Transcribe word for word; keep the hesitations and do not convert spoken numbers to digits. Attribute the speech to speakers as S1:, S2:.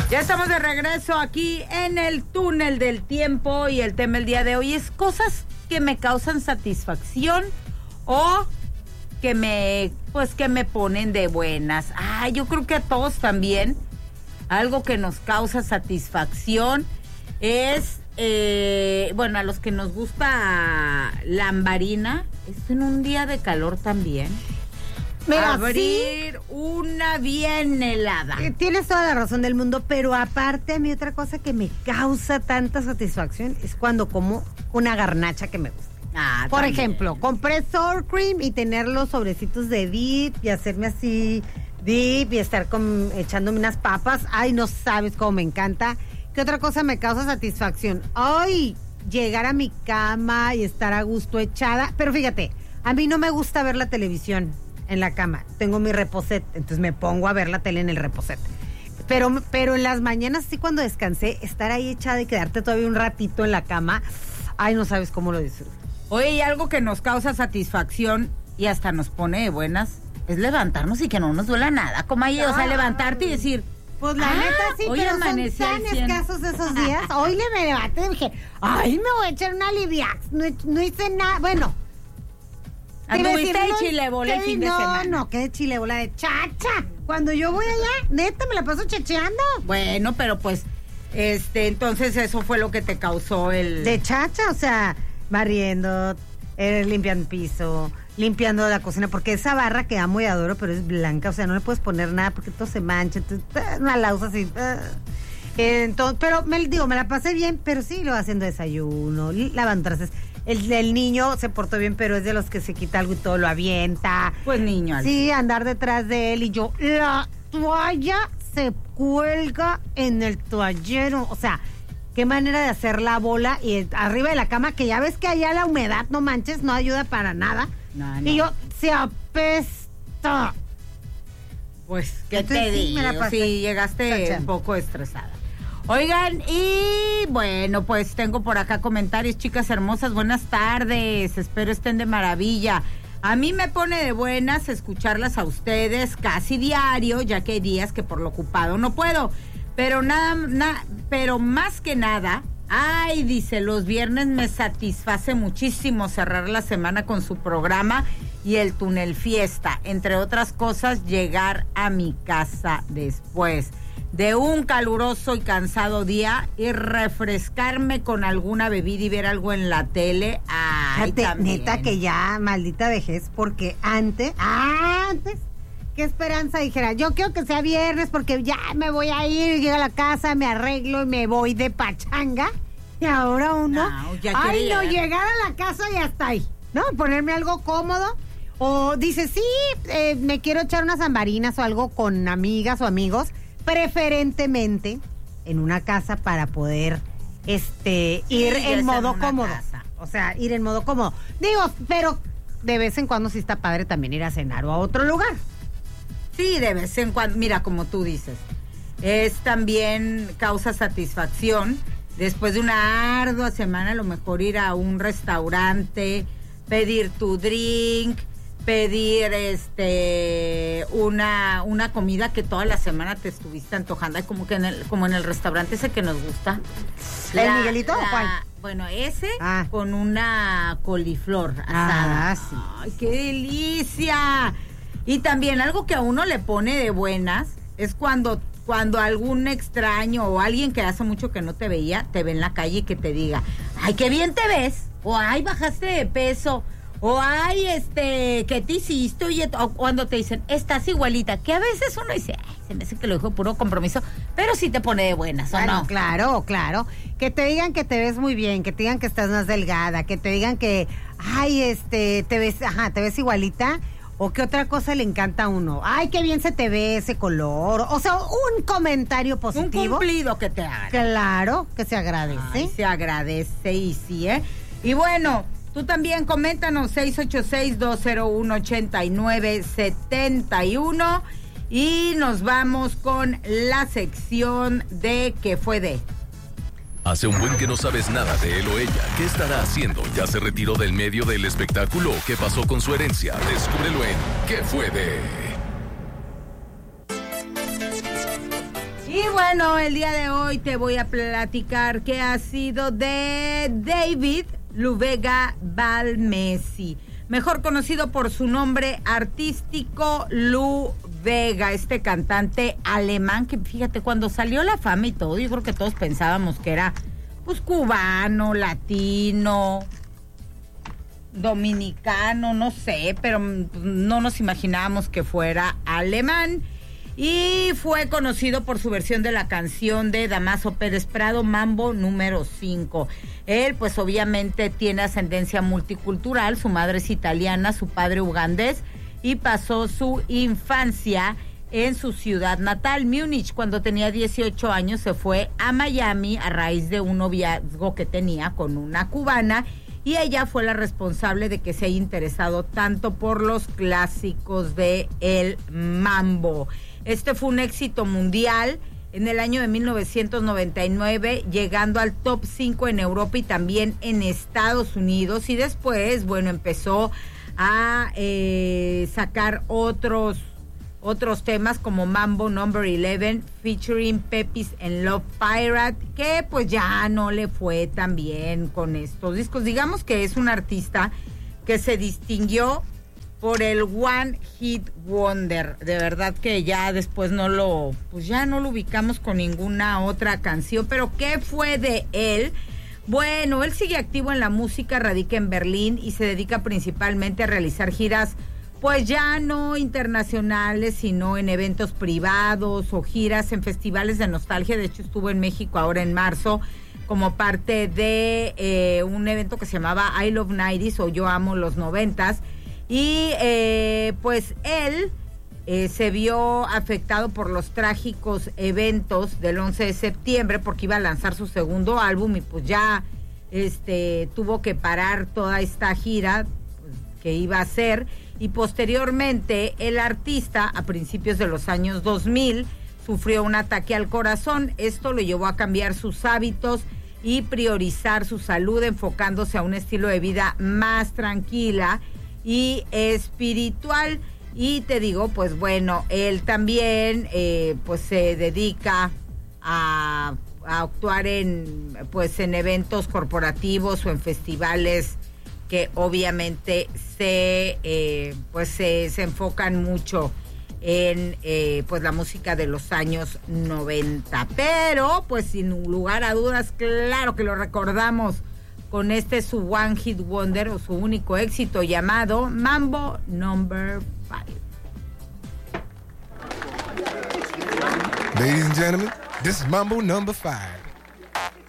S1: Ya estamos de regreso aquí en el túnel del tiempo y el tema del día de hoy es cosas que me causan satisfacción o que me, pues que me ponen de buenas. Ah, yo creo que a todos también algo que nos causa satisfacción es, eh, bueno, a los que nos gusta lambarina, es en un día de calor también. Mira, abrir sí, una bien helada.
S2: Tienes toda la razón del mundo, pero aparte a mí otra cosa que me causa tanta satisfacción es cuando como una garnacha que me gusta. Ah, Por también. ejemplo, compré sour cream y tener los sobrecitos de dip y hacerme así dip y estar con, echándome unas papas. Ay, no sabes cómo me encanta. ¿Qué otra cosa me causa satisfacción? Ay, llegar a mi cama y estar a gusto echada. Pero fíjate, a mí no me gusta ver la televisión en la cama. Tengo mi reposet, entonces me pongo a ver la tele en el reposet. Pero, pero en las mañanas, sí, cuando descansé, estar ahí echada y quedarte todavía un ratito en la cama, ay, no sabes cómo lo disfruto.
S1: Oye, y algo que nos causa satisfacción y hasta nos pone de buenas es levantarnos y que no nos duela nada. Como ahí, o sea, levantarte y decir,
S2: pues la ah, neta sí, pero son tan escasos esos días. Hoy le me levanté y dije, ay, me voy a echar una Liviax. No, no hice nada, bueno.
S1: ¿Anduviste de chilebola el fin de
S2: no,
S1: semana?
S2: No, no, que de chilebola de chacha. Cuando yo voy allá, neta, me la paso chacheando.
S1: Bueno, pero pues, este, entonces eso fue lo que te causó el...
S2: De chacha, o sea, barriendo, eh, limpiando el piso, limpiando la cocina, porque esa barra que amo y adoro, pero es blanca, o sea, no le puedes poner nada porque todo se mancha, entonces, una lausa así... Entonces, pero me digo, me la pasé bien, pero sí, lo haciendo desayuno, lavando trastes. El, el niño se portó bien, pero es de los que se quita algo y todo lo avienta.
S1: Pues niño.
S2: Sí, andar detrás de él y yo, la toalla se cuelga en el toallero. O sea, qué manera de hacer la bola y arriba de la cama, que ya ves que allá la humedad, no manches, no ayuda para nada. No, no. Y yo, se apesta.
S1: Pues, ¿qué Entonces, te digo? Sí, sí, llegaste Tachando. un poco estresada. Oigan, y bueno, pues tengo por acá comentarios, chicas hermosas, buenas tardes, espero estén de maravilla. A mí me pone de buenas escucharlas a ustedes casi diario, ya que hay días que por lo ocupado no puedo, pero nada, na, pero más que nada, ay, dice, los viernes me satisface muchísimo cerrar la semana con su programa y el túnel fiesta, entre otras cosas, llegar a mi casa después de un caluroso y cansado día y refrescarme con alguna bebida y ver algo en la tele. Ay,
S2: Fíjate, neta que ya maldita vejez, porque antes, antes, qué esperanza dijera, yo quiero que sea viernes porque ya me voy a ir, llego a la casa, me arreglo y me voy de pachanga. Y ahora uno, no, ya ay no, llegar a la casa y hasta ahí, ¿no? Ponerme algo cómodo. O dice, sí, eh, me quiero echar unas ambarinas o algo con amigas o amigos, preferentemente en una casa para poder este sí, ir en modo en cómodo. Casa. O sea, ir en modo cómodo. Digo, pero de vez en cuando sí está padre también ir a cenar o a otro lugar.
S1: Sí, de vez en cuando, mira, como tú dices, es también causa satisfacción después de una ardua semana, a lo mejor ir a un restaurante, pedir tu drink, pedir este una una comida que toda la semana te estuviste antojando, como que en el, como en el restaurante ese que nos gusta.
S2: ¿El la, Miguelito la, o cuál?
S1: Bueno, ese ah. con una coliflor asada.
S2: Ah, sí.
S1: Ay, qué delicia. Y también algo que a uno le pone de buenas es cuando cuando algún extraño o alguien que hace mucho que no te veía te ve en la calle y que te diga, ay, qué bien te ves, o ay, bajaste de peso, o ay, este, ¿qué te hiciste? Oye, o cuando te dicen, estás igualita, que a veces uno dice, ay, se me hace que lo dijo puro compromiso, pero sí te pone de buenas, ¿o bueno, no?
S2: Claro, claro, que te digan que te ves muy bien, que te digan que estás más delgada, que te digan que, ay, este, te ves, ajá, te ves igualita, o qué otra cosa le encanta a uno, ay, qué bien se te ve ese color, o sea, un comentario positivo.
S1: Un cumplido que te hagan.
S2: Claro, que se agradece.
S1: Ay, se agradece y sí, ¿eh? Y bueno, tú también coméntanos seis ocho seis, dos cero uno, ocho nueve siete uno y nos vamos con la sección de ¿qué fue de?
S3: Hace un buen que no sabes nada de él o ella. ¿Qué estará haciendo? ¿Ya se retiró del medio del espectáculo? ¿Qué pasó con su herencia? Descúbrelo en ¿qué fue de?
S1: Y bueno, el día de hoy te voy a platicar qué ha sido de David Luvega Balmesi, mejor conocido por su nombre artístico Lu Vega, este cantante alemán que, fíjate, cuando salió la fama y todo, yo creo que todos pensábamos que era pues cubano, latino, dominicano, no sé, pero no nos imaginábamos que fuera alemán. Y fue conocido por su versión de la canción de Damaso Pérez Prado, Mambo número cinco. Él, pues obviamente tiene ascendencia multicultural, su madre es italiana, su padre ugandés, y pasó su infancia en su ciudad natal, Múnich. Cuando tenía dieciocho años se fue a Miami a raíz de un noviazgo que tenía con una cubana, y ella fue la responsable de que se haya interesado tanto por los clásicos de el mambo. Este fue un éxito mundial en el año de mil novecientos noventa y nueve, llegando al top cinco en Europa y también en Estados Unidos. Y después, bueno, empezó a eh, sacar otros, otros temas como Mambo Number once, featuring Pepis and Love Pirate, que pues ya no le fue tan bien con estos discos. Digamos que es un artista que se distinguió por el One Hit Wonder. De verdad que ya después no lo, pues ya no lo ubicamos con ninguna otra canción. Pero ¿qué fue de él? Bueno, él sigue activo en la música, radica en Berlín y se dedica principalmente a realizar giras, pues ya no internacionales, sino en eventos privados o giras en festivales de nostalgia. De hecho, estuvo en México ahora en marzo como parte de eh, un evento que se llamaba I Love nineties o Yo Amo los Noventas. Y eh, pues él eh, se vio afectado por los trágicos eventos del once de septiembre porque iba a lanzar su segundo álbum y pues ya este, tuvo que parar toda esta gira pues, que iba a hacer. Y posteriormente el artista, a principios de los años dos mil, sufrió un ataque al corazón. Esto lo llevó a cambiar sus hábitos y priorizar su salud, enfocándose a un estilo de vida más tranquila y espiritual. Y te digo, pues bueno, él también eh, pues se dedica a, a actuar en pues en eventos corporativos o en festivales que obviamente se eh, pues se, se enfocan mucho en eh, pues la música de los años noventa. Pero pues sin lugar a dudas, claro que lo recordamos con este su One Hit Wonder o su único éxito llamado Mambo Number five.
S4: Ladies and gentlemen, this is Mambo Number five.